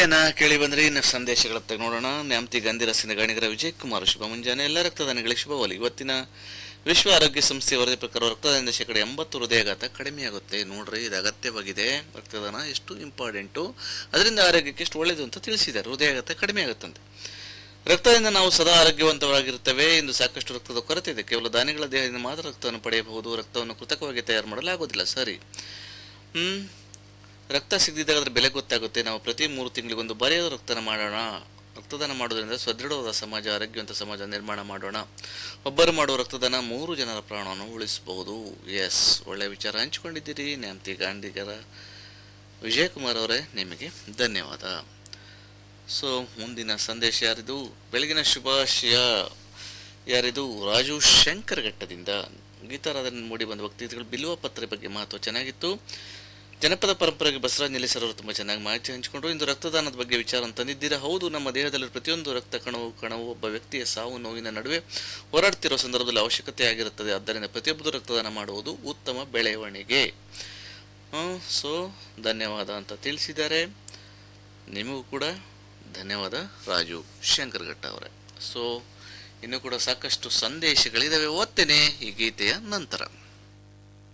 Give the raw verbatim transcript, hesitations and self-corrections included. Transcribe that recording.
ಗೀತೆಯನ್ನ ಕೇಳಿ ಬಂದ್ರೆ ಇನ್ನು ಸಂದೇಶಗಳತ್ತ ನೋಡೋಣ. ನ್ಯಾಮತಿ ಗಾಂಧಿ ರಸ್ತಿನ ಗಾಣಿಗರ ವಿಜಯ್ ಕುಮಾರ್ ಶುಭ ಮುಂಜಾನೆ. ಎಲ್ಲ ರಕ್ತದಾನಿಗಳಿಗೆ ಶುಭವಲಿ. ಇವತ್ತಿನ ವಿಶ್ವ ಆರೋಗ್ಯ ಸಂಸ್ಥೆ ವರದಿ ಪ್ರಕಾರ ರಕ್ತದಾನದಿಂದ ಶೇಕಡ ಎಂಬತ್ತು ಹೃದಯಾಘಾತ ಕಡಿಮೆಯಾಗುತ್ತೆ. ನೋಡ್ರಿ, ಇದು ಅಗತ್ಯವಾಗಿದೆ. ರಕ್ತದಾನ ಎಷ್ಟು ಇಂಪಾರ್ಟೆಂಟು, ಅದರಿಂದ ಆರೋಗ್ಯಕ್ಕೆ ಎಷ್ಟು ಒಳ್ಳೆಯದು ಅಂತ ತಿಳಿಸಿದ್ದಾರೆ. ಹೃದಯಾಘಾತ ಕಡಿಮೆ ಆಗುತ್ತಂತೆ. ರಕ್ತದಿಂದ ನಾವು ಸದಾ ಆರೋಗ್ಯವಂತವಾಗಿರುತ್ತೇವೆ. ಇಂದು ಸಾಕಷ್ಟು ರಕ್ತದ ಕೊರತೆ ಇದೆ. ಕೇವಲ ದಾನಿಗಳ ದೇಹದಿಂದ ಮಾತ್ರ ರಕ್ತವನ್ನು ಪಡೆಯಬಹುದು. ರಕ್ತವನ್ನು ಕೃತಕವಾಗಿ ತಯಾರು ಮಾಡಲಾಗುವುದಿಲ್ಲ. ಸರಿ, ಹ್ಮ್ ರಕ್ತ ಸಿಗದಿದ್ದಾಗ ಅದರ ಬೆಲೆ ಗೊತ್ತಾಗುತ್ತೆ. ನಾವು ಪ್ರತಿ ಮೂರು ತಿಂಗಳಿಗೊಂದು ಬರೆಯೋದು ರಕ್ತದಾನ ಮಾಡೋಣ. ರಕ್ತದಾನ ಮಾಡೋದ್ರಿಂದ ಸದೃಢವಾದ ಸಮಾಜ, ಆರೋಗ್ಯವಂತ ಸಮಾಜ ನಿರ್ಮಾಣ ಮಾಡೋಣ. ಒಬ್ಬರು ಮಾಡುವ ರಕ್ತದಾನ ಮೂರು ಜನರ ಪ್ರಾಣವನ್ನು ಉಳಿಸಬಹುದು. ಎಸ್, ಒಳ್ಳೆಯ ವಿಚಾರ ಹಂಚಿಕೊಂಡಿದ್ದೀರಿ ನ್ಯಾಮತಿ ಗಾಂಧಿಗರ ವಿಜಯಕುಮಾರ್ ಅವರೇ, ನಿಮಗೆ ಧನ್ಯವಾದ. ಸೊ ಮುಂದಿನ ಸಂದೇಶ ಯಾರಿದು? ಬೆಳಗಿನ ಶುಭಾಶಯ ಯಾರಿದು? ರಾಜು ಶಂಕರಘಟ್ಟದಿಂದ. ಗೀತಾರಾಧನೆ ಮೂಡಿ ಬಂದ ಭಕ್ತಿಗಳು ಬಿಲ್ವ ಪತ್ರೆ ಬಗ್ಗೆ ಮಹತ್ವ ಚೆನ್ನಾಗಿತ್ತು. ಜನಪದ ಪರಂಪರೆಗೆ ಬಸವರಾಜ್ ನೆಲೆಸರವರು ತುಂಬ ಚೆನ್ನಾಗಿ ಮಾಹಿತಿ ಹಂಚಿಕೊಂಡ್ರು. ಇಂದು ರಕ್ತದಾನದ ಬಗ್ಗೆ ವಿಚಾರ ತಂದಿದ್ದೀರಾ. ಹೌದು, ನಮ್ಮ ದೇಹದಲ್ಲಿ ಪ್ರತಿಯೊಂದು ರಕ್ತ ಕಣವು ಕಣವು ಒಬ್ಬ ವ್ಯಕ್ತಿಯ ಸಾವು ನೋವಿನ ನಡುವೆ ಹೋರಾಡ್ತಿರೋ ಸಂದರ್ಭದಲ್ಲಿ ಅವಶ್ಯಕತೆ ಆಗಿರುತ್ತದೆ. ಆದ್ದರಿಂದ ಪ್ರತಿಯೊಬ್ಬರು ರಕ್ತದಾನ ಮಾಡುವುದು ಉತ್ತಮ ಬೆಳವಣಿಗೆ. ಸೊ ಧನ್ಯವಾದ ಅಂತ ತಿಳಿಸಿದ್ದಾರೆ. ನಿಮಗೂ ಕೂಡ ಧನ್ಯವಾದ ರಾಜು ಶಂಕರಘಟ್ಟ ಅವರೇ. ಸೊ ಇನ್ನೂ ಕೂಡ ಸಾಕಷ್ಟು ಸಂದೇಶಗಳಿದ್ದಾವೆ, ಓದ್ತೇನೆ ಈ ಗೀತೆಯ ನಂತರ.